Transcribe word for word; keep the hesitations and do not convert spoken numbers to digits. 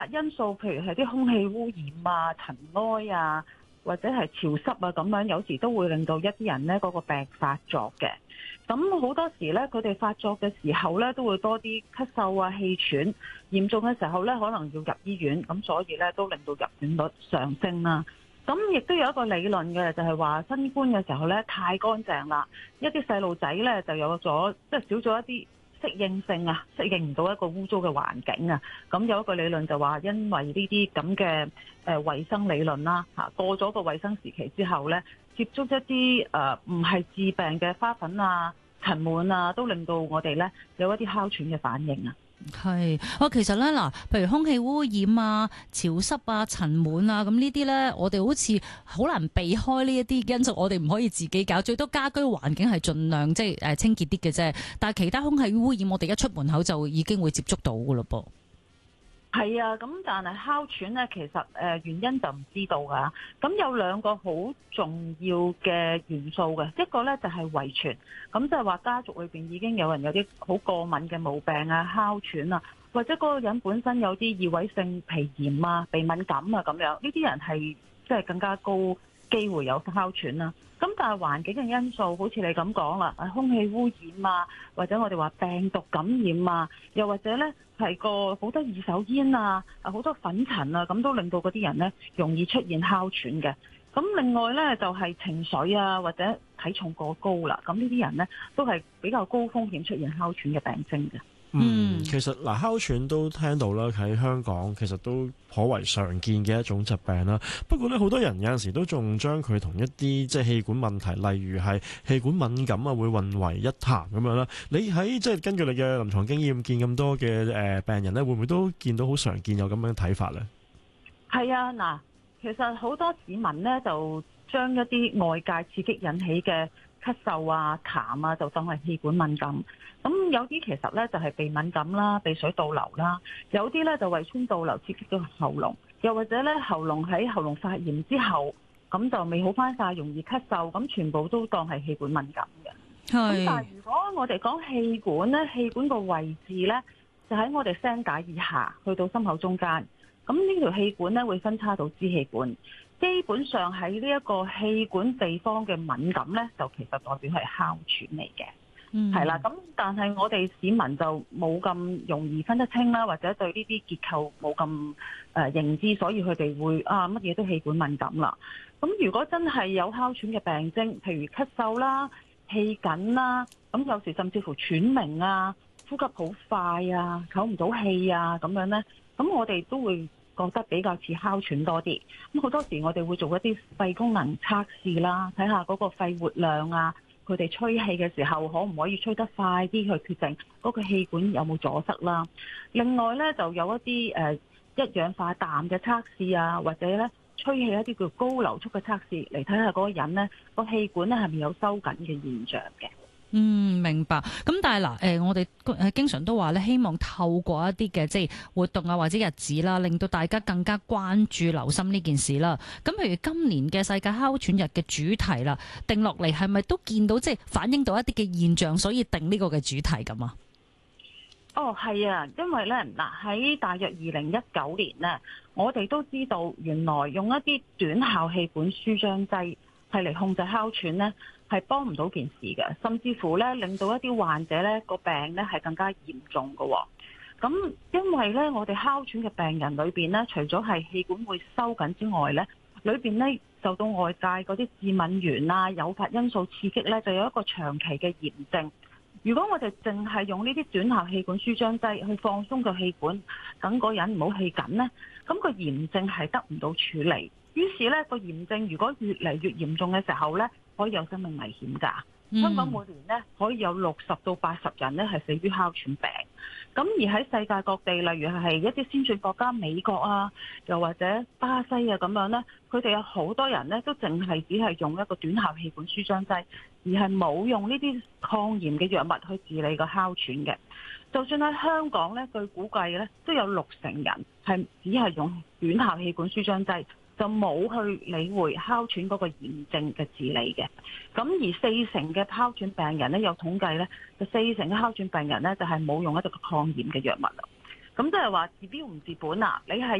因素，譬如係啲空氣污染啊、塵埃啊，或者係潮濕啊咁樣，有時都會令到一啲人呢嗰個病發作嘅。咁好多時呢，佢哋發作嘅時候呢，都會多啲咳嗽啊、氣喘，嚴重嘅時候呢，可能要入醫院，咁所以呢，都令到入院率上升啦。咁亦都有一個理論嘅，就係話新冠嘅時候呢，太乾淨啦，一啲細路仔呢，就有咗即係少咗一啲適應性啊，適應唔到一個污糟嘅環境啊。咁有一個理論就話，因為呢啲咁嘅誒衞生理論啦嚇，過咗個衞生時期之後呢，接觸一啲誒唔係致病嘅花粉啊、塵蟎啊，都令到我哋呢有一啲哮喘嘅反應啊。 係，我其實咧嗱，譬如空氣污染啊、潮濕啊、塵蟎啊，咁呢啲咧，我哋好似好難避開呢一啲因素，我哋唔可以自己搞，最多家居環境係盡量即係誒清潔啲嘅啫。但係其他空氣污染，我哋一出門口就已經會接觸到噶咯噃。 係啊，咁但係哮喘咧，其實誒、呃、原因就唔知道噶。咁有兩個好重要嘅元素嘅，一個咧就係、是、遺傳，咁就係話家族裏邊已經有人有啲好過敏嘅毛病啊、哮喘啊，或者嗰個人本身有啲異位性皮炎啊、鼻敏感啊咁樣，呢啲人係即係更加高機會有哮喘啦。咁但係環境嘅因素，好似你咁講啦，空氣污染啊，或者我哋話病毒感染啊，又或者咧係個好多二手煙啊、好多粉塵啊，咁都令到嗰啲人咧容易出現哮喘嘅。咁另外咧就係情緒啊，或者體重過高啦，咁呢啲人咧都係比較高風險出現哮喘嘅病徵嘅。 嗯，其實嗱，哮喘都聽到啦，喺香港其實都頗為常見嘅一種疾病啦。不過咧，好多人有陣時都仲將佢同一啲即係氣管問題，例如係氣管敏感啊，會混為一談咁樣啦。你喺即係根據你嘅臨床經驗，見咁多嘅誒病人咧，會唔會都見到好常見有咁樣睇法咧？係啊，嗱，其實好多市民咧就將一啲外界刺激引起嘅咳嗽啊、痰啊，就當係氣管敏感。咁有啲其實咧就係鼻敏感啦、鼻水倒流啦，有啲咧就胃酸倒流刺激到喉嚨，又或者咧喉嚨喺喉嚨發炎之後，咁就未好翻晒，容易咳嗽，咁全部都當係氣管敏感嘅。咁但係如果我哋講氣管咧，氣管個位置咧就喺我哋聲帶以下，去到心口中間。咁呢條氣管咧會分叉到支氣管，基本上喺呢一個氣管地方嘅敏感咧，就其實代表係哮喘嚟嘅。嗯，係啦，咁但係我哋市民就冇咁容易分得清啦，或者對呢啲結構冇咁誒認知，所以佢哋會啊乜嘢都氣管敏感啦。咁如果真係有哮喘嘅病徵，譬如咳嗽啦、氣緊啦，咁有時甚至乎喘鳴啊、呼吸好快啊、唞唔到氣啊咁樣呢，咁我哋都會覺得比較似哮喘多啲。咁好多時我哋會做一啲肺功能測試啦，睇下嗰個肺活量啊。佢哋吹氣嘅時候，可唔可以吹得快啲去決定嗰個氣管有冇阻塞啦？另外咧，就有一啲誒、呃、一氧化氮嘅測試啊，或者咧吹氣一啲叫高流速嘅測試，嚟睇下嗰個人咧個氣管咧係咪有收緊嘅現象嘅。嗯， 明白。咁但係嗱，誒我哋誒經常都話咧，希望透過一啲嘅即係活動啊，或者日子啦，令到大家更加關注、留心呢件事啦。咁譬如今年嘅世界哮喘日嘅主題啦，定落嚟係咪都見到即係反映到一啲嘅現象，所以定呢個嘅主題咁啊？ 哦，係啊，因為咧嗱喺大約二零一九年呢，我哋都知道原來用一啲短效氣管舒張劑係嚟控制哮喘呢，係幫唔到件事嘅，甚至乎咧令到一啲患者咧個病咧係更加嚴重嘅。咁因為咧我哋哮喘嘅病人裏邊咧，除咗係氣管會收緊之外咧，裏邊咧受到外界嗰啲致敏原啊、誘發因素刺激咧，就有一個長期嘅炎症。如果我哋淨係用呢啲短效氣管舒張劑去放鬆個氣管，等個人唔好氣緊咧，咁個炎症係得唔到處理。於是咧個炎症如果越嚟越嚴重嘅時候咧，可以有生命危險㗎。香港每年咧可以有六十到八十人咧係死於哮喘病。咁而喺世界各地，例如係一啲先進國家美國啊，又或者巴西啊咁樣咧，佢哋有好多人咧都淨係只係用一個短效氣管舒張劑，而係冇用呢啲抗炎嘅藥物去治理個哮喘嘅。就算喺香港咧，據估計咧都有六成人係只係用短效氣管舒張劑，就冇去理會哮喘嗰個炎症嘅治理嘅。咁而四成嘅哮喘病人咧，有統計咧，就四成嘅哮喘病人咧就係冇用一個抗炎嘅藥物啦。咁咁即係話治標唔治本啊！你係